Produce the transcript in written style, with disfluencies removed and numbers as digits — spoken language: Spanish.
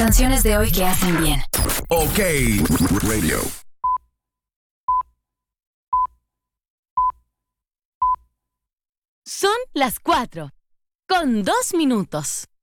canciones de hoy que hacen bien. OK Radio. Son las 4:02.